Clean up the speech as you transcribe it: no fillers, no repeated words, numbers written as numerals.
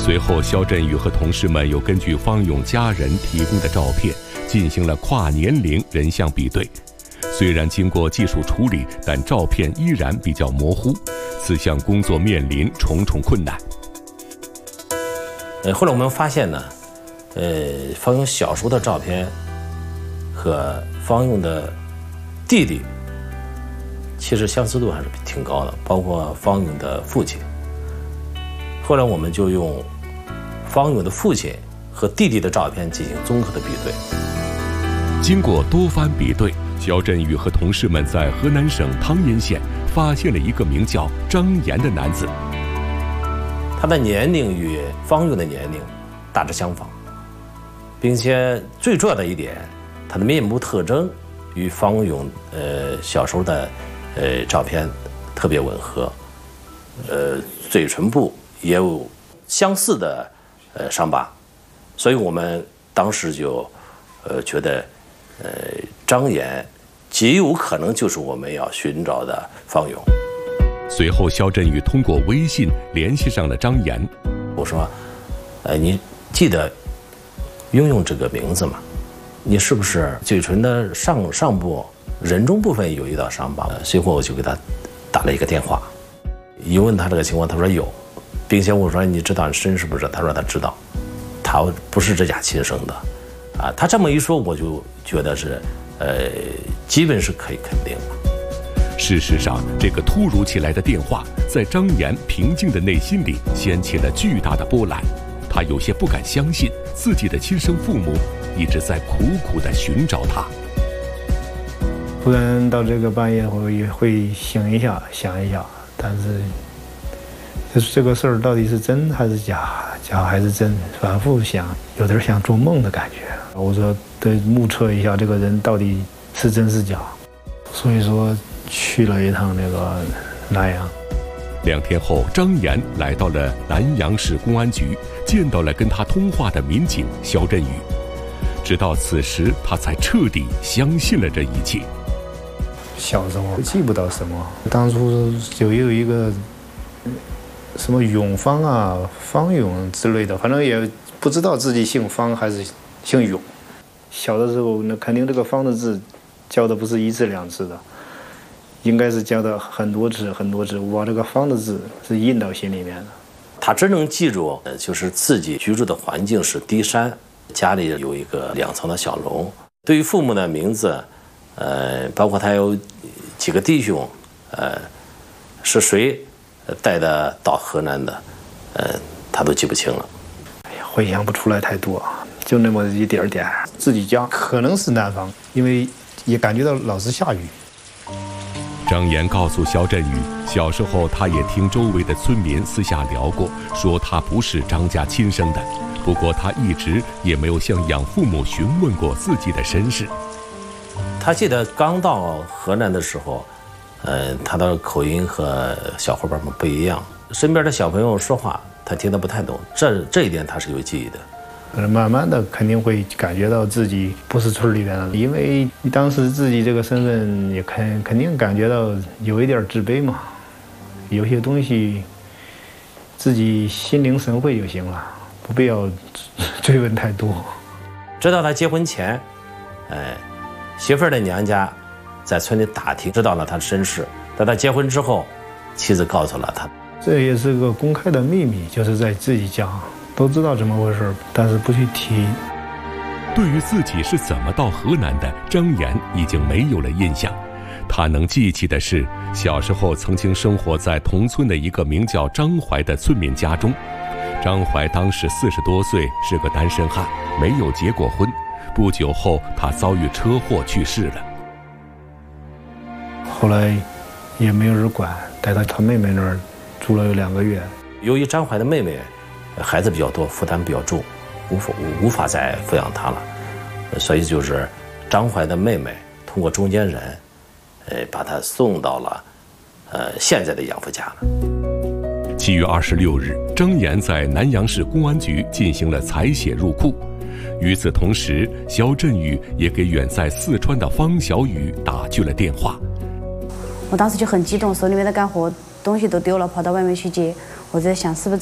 随后，肖振宇和同事们又根据方勇家人提供的照片，进行了跨年龄人像比对。虽然经过技术处理，但照片依然比较模糊。此项工作面临重重困难。 后来我们发现呢，方勇小时候的照片和方勇的弟弟其实相似度还是挺高的，包括方勇的父亲。后来我们就用方勇的父亲和弟弟的照片进行综合的比对。 经过多番比对，肖振宇和同事们在河南省汤阴县发现了一个名叫张岩的男子。 他的年龄与方勇的年龄大致相仿，并且最重要的一点，他的面部特征与方勇小时候的照片特别吻合，嘴唇部也有相似的伤疤，所以我们当时就觉得张岩极有可能就是我们要寻找的方勇。 随后，肖振宇通过微信联系上了张岩。 我说：“你记得用这个名字吗？你是不是嘴唇的上部人中部分有一道伤疤？”随后我就给他打了一个电话，一问他这个情况，他说有，并且我说：“你知道你身是不是？”他说他知道，他不是这家亲生的，他这么一说，我就觉得是基本是可以肯定了。 事实上，这个突如其来的电话在张岩平静的内心里掀起了巨大的波澜。他有些不敢相信自己的亲生父母一直在苦苦地寻找他。 突然到这个半夜会醒一下，想一下，但是就是这个事儿到底是真还是假，假还是真，反复想，有点像做梦的感觉。我说得目测一下这个人到底是真是假，所以说去了一趟那个南阳。 2天后，张岩来到了南阳市公安局，见到了跟他通话的民警肖振宇。直到此时，他才彻底相信了这一切。 小时候记不到什么，当初就有一个什么永芳啊、方永之类的，反正也不知道自己姓方还是姓永。小的时候，那肯定这个方的字教的不是1字2字的，应该是教的很多字很多字。我把这个方的字是印到心里面的。 他只能记住，就是自己居住的环境是低山，家里有一个2层的小楼。对于父母的名字，包括他有几个弟兄，是谁带的到河南的，他都记不清了。 哎呀，回想不出来太多，就那么一点点。自己家可能是南方，因为也感觉到老是下雨。 张岩告诉肖振宇，小时候他也听周围的村民私下聊过，说他不是张家亲生的。不过他一直也没有向养父母询问过自己的身世。 他记得刚到河南的时候，他的口音和小伙伴们不一样，身边的小朋友说话他听得不太懂，这一点他是有记忆的。 慢慢的肯定会感觉到自己不是村里边的，因为当时自己这个身份也肯定感觉到有一点自卑嘛，有些东西自己心领神会就行了，不必要追问太多。 直到他结婚前，媳妇儿的娘家在村里打听，知道了他的身世。在他结婚之后，妻子告诉了他， 这也是个公开的秘密，就是在自己家都知道怎么回事，但是不去提。 对于自己是怎么到河南的，张岩已经没有了印象。他能记起的是，小时候曾经生活在同村的一个名叫张怀的村民家中。张怀当时40多岁，是个单身汉，没有结过婚。不久后，他遭遇车祸去世了。 后来也没有人管，带到他妹妹那儿住了有2个月。 由于张怀的妹妹孩子比较多，负担比较重，无法再抚养他了，所以就是张怀的妹妹通过中间人，把他送到了现在的养父家了。 7月26日，张岩在南阳市公安局进行了采血入库。与此同时，肖振宇也给远在四川的方小雨打去了电话。 我当时就很激动，手里面的干活东西都丢了，跑到外面去接。我在想，是不是